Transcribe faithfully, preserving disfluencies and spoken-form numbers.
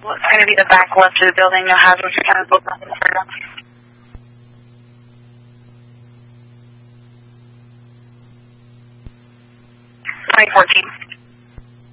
Well, it's going to be the back left of the building. No hazards or chemicals, nothing to turn off. twenty fourteen.